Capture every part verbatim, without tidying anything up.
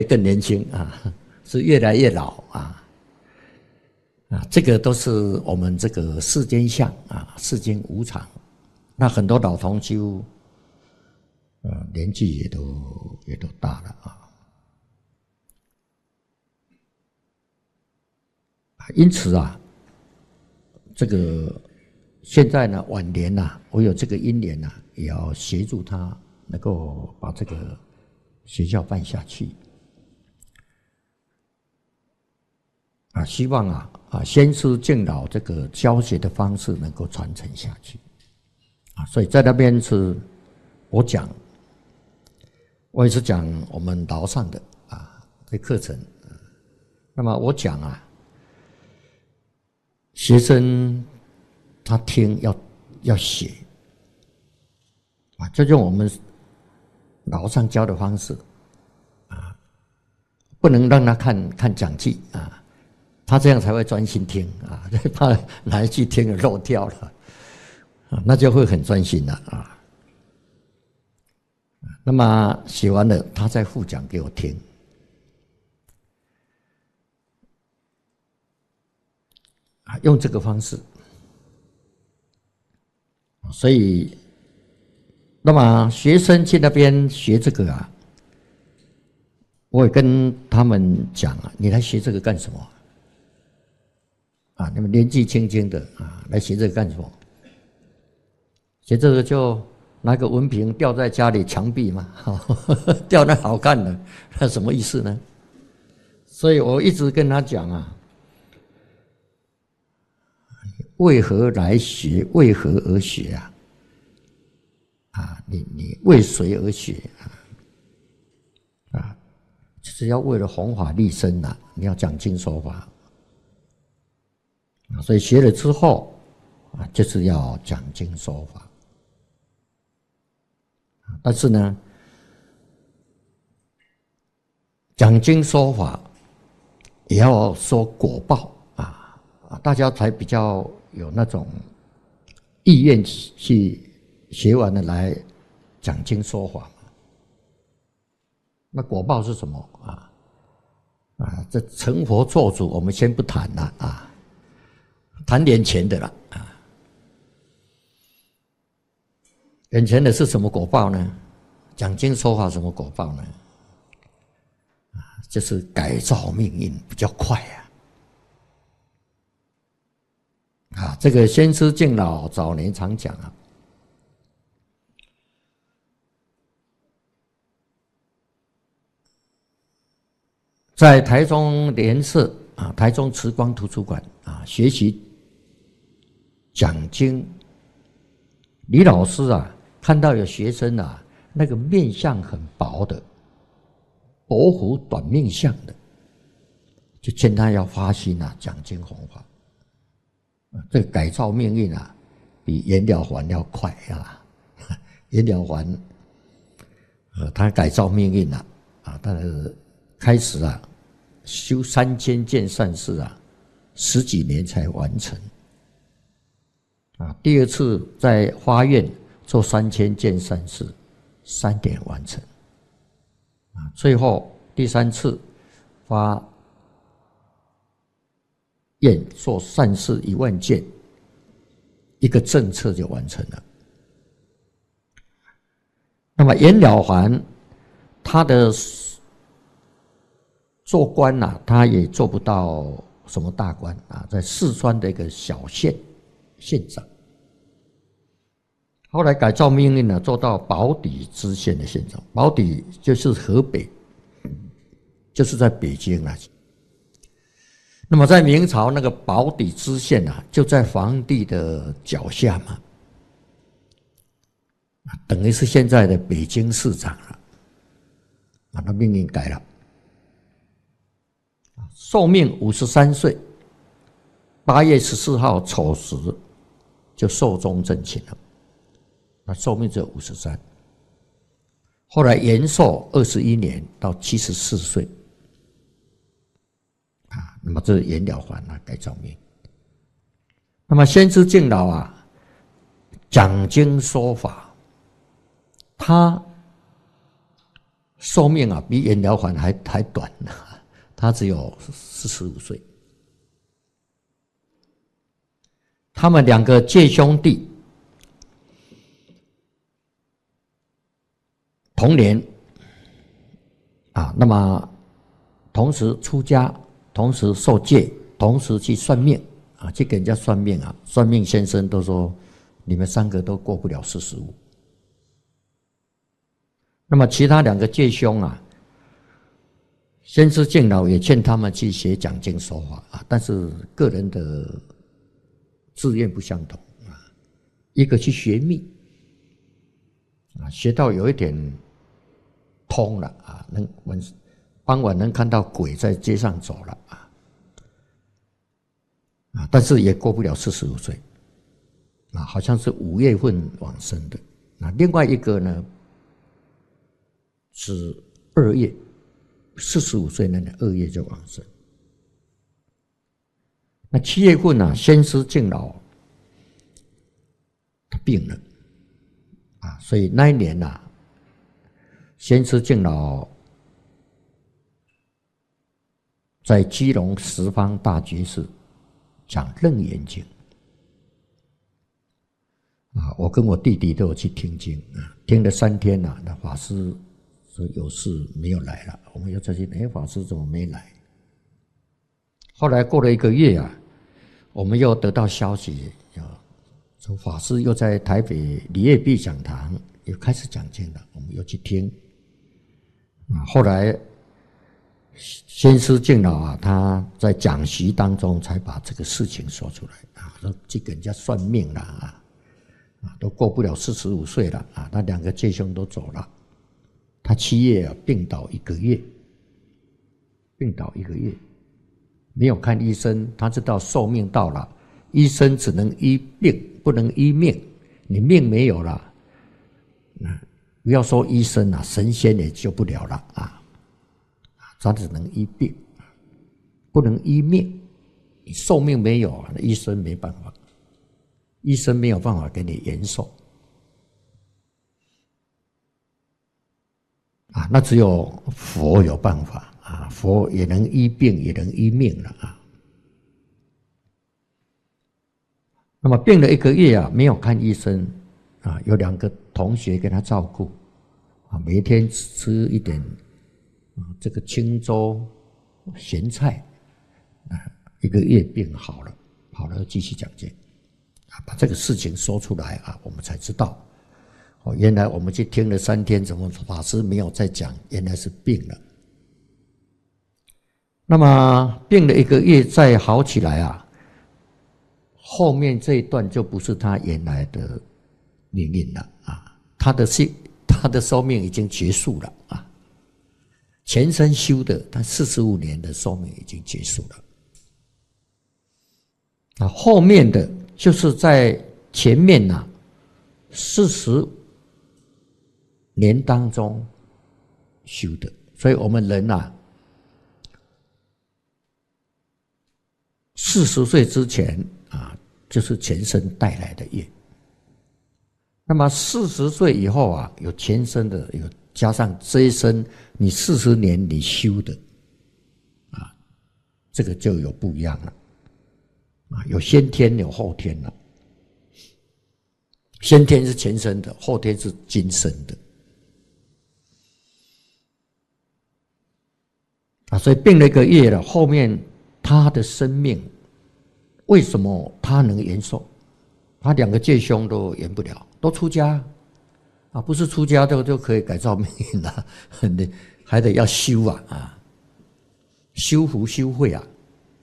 更年轻啊，是越来越老啊啊，这个都是我们这个世间相啊，世间无常。那很多老同修，呃，年纪也都也都大了啊。因此啊，这个现在呢，晚年呐、啊，我有这个因缘呐、啊，也要协助他能够把这个学校办下去。啊，希望啊啊，先师敬老这个教学的方式能够传承下去。啊，所以在那边是我讲，我也是讲我们楼上的啊这课程。那么我讲啊，学生他听要要写啊，就用我们楼上教的方式啊，不能让他看看讲记啊。他这样才会专心听啊，怕哪一句听了漏掉了啊，那就会很专心了啊。那么写完了，他再复讲给我听。啊，用这个方式，所以，那么学生去那边学这个啊，我也跟他们讲啊，你来学这个干什么？啊，你们年纪轻轻的啊，来学这个干什么？学这个就拿个文凭吊在家里墙壁嘛，吊那好看的，那什么意思呢？所以我一直跟他讲啊，为何来学？为何而学啊？啊，你你为谁而学啊？啊，就是要为了弘法利生呐、啊，你要讲经说法。所以学了之后啊，就是要讲经说法。但是呢，讲经说法也要说果报啊，大家才比较有那种意愿去学完了来讲经说法。那果报是什么啊？啊，这成佛做主，我们先不谈了啊。谈眼前的了啊，眼前的是什么果报呢？讲经说法什么果报呢？啊，就是改造命运比较快啊！啊，这个先师敬老早年常讲啊，在台中联社啊，台中慈光图书馆啊，学习讲经，李老师啊，看到有学生啊，那个面相很薄的，薄福短命相的，就劝他要发心啊，讲经弘法。这个改造命运啊，比颜了还要快啊！颜了还，呃，他改造命运啊，啊，他开始啊，修三千件善事啊，十几年才完成。啊，第二次在花院做三千件善事，三点完成。啊，最后第三次发愿做善事一万件，一个政策就完成了。那么颜了还他的做官呐、啊，他也做不到什么大官啊，在四川的一个小县县长。后来改造命运呢，做到宝坻知县的县长。宝坻就是河北，就是在北京啊。那么在明朝那个宝坻知县啊，就在皇帝的脚下嘛，等于是现在的北京市长了。啊，他命运改了，寿命五十三岁，八月十四号丑时就寿终正寝了。那寿命只有五十三，后来延寿二十一年到七十四岁，啊，那么这是颜了还啊，改造命。那么先知敬老啊，讲经说法，他寿命啊比颜了凡还还短，他只有四十五岁。他们两个借兄弟，同年啊，那么同时出家，同时受戒，同时去算命啊，去给人家算命啊。算命先生都说，你们三个都过不了四十五。那么其他两个戒兄啊，先师敬老也劝他们去学讲经说法啊，但是个人的志愿不相同啊。一个去学密啊，学到有一点通了啊，能晚傍晚能看到鬼在街上走了啊啊，但是也过不了四十五岁啊，好像是五月份往生的。那另外一个呢？是二月，四十五岁那年二月就往生。那七月份啊，先师敬老他病了啊，所以那一年呐、啊，先师敬老在基隆十方大觉寺讲《楞严经》啊，我跟我弟弟都有去听经啊，听了三天呐、啊，那法师说有事没有来了，我们又再去，哎，法师怎么没来？后来过了一个月啊，我们又得到消息，说法师又在台北礼业毕讲堂又开始讲经了，我们又去听。啊，后来先师敬老啊，他在讲席当中才把这个事情说出来啊，说去给人家算命了啊，啊，都过不了四十五岁了啊，那两个戒兄都走了。他七月啊病倒一个月，病倒一个月，没有看医生，他知道寿命到了，医生只能医病，不能医命。你命没有了，不要说医生啊，神仙也救不了了啊！他只能医病，不能医命。你寿命没有，医生没办法，医生没有办法给你延寿。啊，那只有佛有办法啊！佛也能医病，也能医命了啊。那么病了一个月啊，没有看医生啊，有两个同学给他照顾啊，每天吃一点啊这个清粥咸菜啊，一个月病好了，好了继续讲经啊，把这个事情说出来啊，我们才知道。哦，原来我们去听了三天，怎么法师没有再讲？原来是病了。那么病了一个月再好起来啊，后面这一段就不是他原来的命运了啊，他的寿他的寿命已经结束了啊，前生修的，他四十五年的寿命已经结束了。啊，后面的就是在前面呐、啊，四十年当中修的，所以我们人啊，四十岁之前啊，就是前生带来的业。那么四十岁以后啊，有前生的，有加上这一生你四十年你修的，啊，这个就有不一样了，啊，有先天有后天了。先天是前生的，后天是今生的。啊，所以病了一个月了，后面他的生命为什么他能延寿？他两个戒兄都延不了，都出家啊，不是出家就就可以改造命运了，还得要修啊啊，修福修慧啊。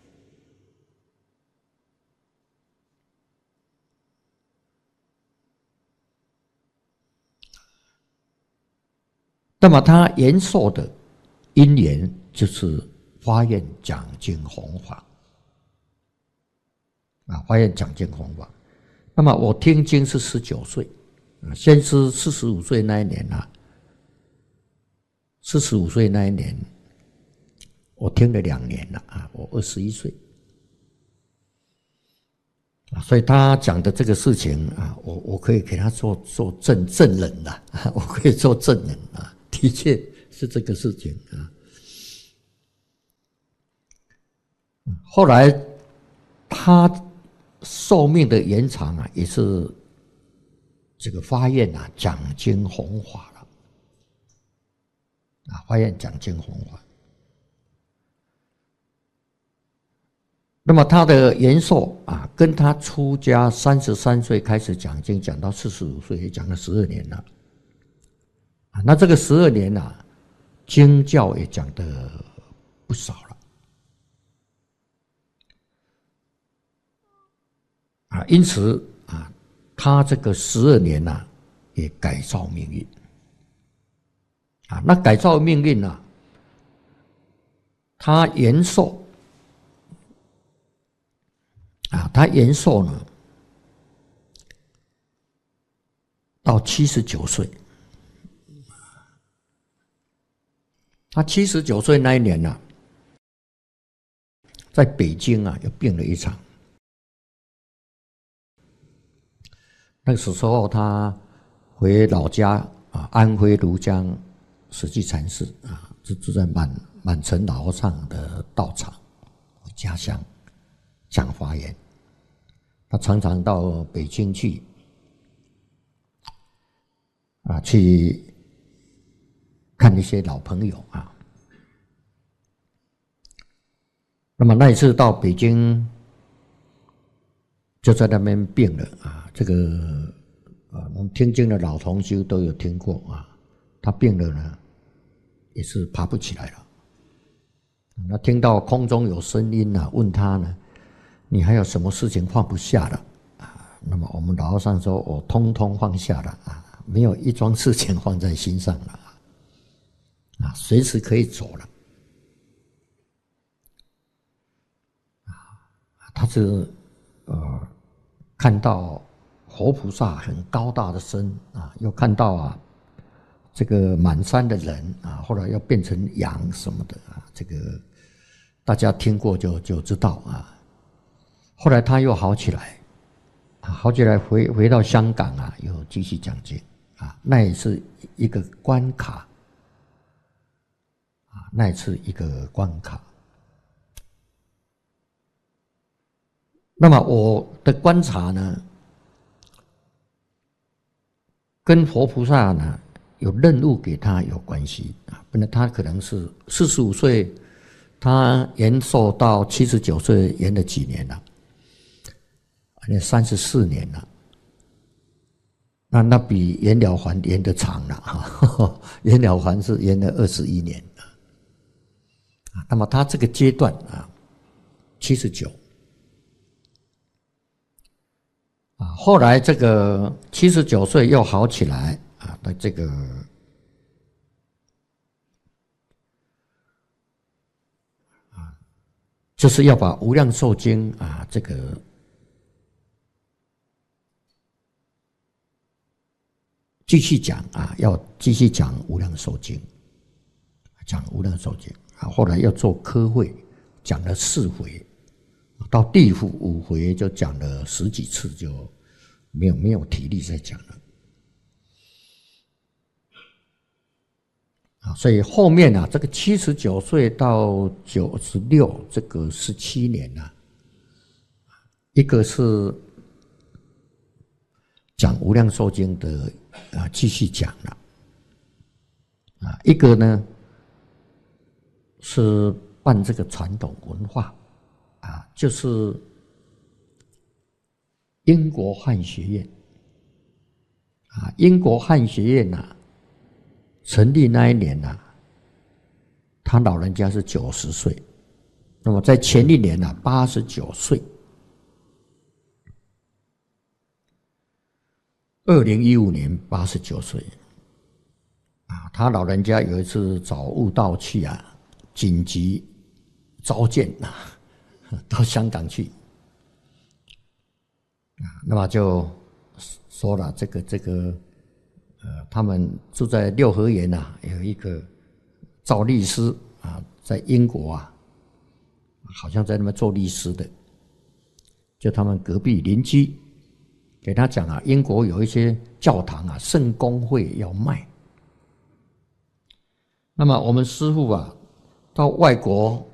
那么他延寿的因缘就是发愿讲经弘法啊，发愿讲经弘法。那么我听经是十九岁，先是四十五岁那一年啊，四十五岁那一年，我听了两年了啊，我二十一岁啊，所以他讲的这个事情啊，我我可以给他做做证证人了，我可以做证人啊，的确是这个事情啊。后来他寿命的延长啊，也是这个发愿啊讲经弘法了啊，发愿讲经弘法。那么他的延寿啊，跟他出家三十三岁开始讲经，讲到四十五岁，也讲了十二年了。啊，那这个十二年啊，经教也讲的不少了。啊，因此啊，他这个十二年呐、啊，也改造命运。啊，那改造命运啊，他延寿。啊，他延寿呢，到七十九岁。他七十九岁那一年呢、啊，在北京啊，又病了一场。那个时候他回老家啊，安徽庐江实际禅寺啊，就住在满满城老和尚的道场，家乡。讲法言，他常常到北京去，啊，去看一些老朋友啊。那么那一次到北京，就在那边病了啊。这个啊，我们听经的老同修都有听过啊。他病了呢，也是爬不起来了。那听到空中有声音啊，问他呢。你还有什么事情放不下了啊？那么我们老和尚说，我通通放下了啊，没有一桩事情放在心上了啊，随时可以走了啊。他是呃看到活菩萨很高大的身啊，又看到啊这个满山的人啊，后来要变成羊什么的啊，这个大家听过就就知道啊。后来他又好起来，好起来回回到香港啊，又继续讲经啊，那也是一个关卡啊，那也是一个关卡。那么我的观察呢，跟佛菩萨呢有任务给他有关系啊，不然他可能是四十五岁，他延寿到七十九岁，延了几年了？那三十四年了，那那比延了还延得长了哈，延了还是延了二十一年啊。那么他这个阶段啊，七十九啊，后来这个七十九岁又好起来啊，那这个啊，就是要把《无量寿经》啊这个。继续讲啊，要继续讲《无量寿经》，讲《无量寿经》啊。后来要做科会，讲了四回，到第五回就讲了十几次，就没有没有体力再讲了啊。所以后面啊，这个七十九岁到九十六这个十七年啊，一个是讲《无量寿经》的。啊，继续讲了啊，一个呢是办这个传统文化啊，就是英国汉学院啊，英国汉学院呐、啊，成立那一年呐、啊，他老人家是九十岁，那么在前一年呐、啊，八十九岁。二零一五年八十九岁，啊，他老人家有一次找悟道去啊，紧急召见啊，到香港去，啊，那么就说了这个这个，呃，他们住在六合园呐、啊，有一个赵律师啊，在英国啊，好像在那边做律师的，就他们隔壁邻居。给他讲啊，英国有一些教堂啊，圣公会要卖， 那么我们师父啊，到外国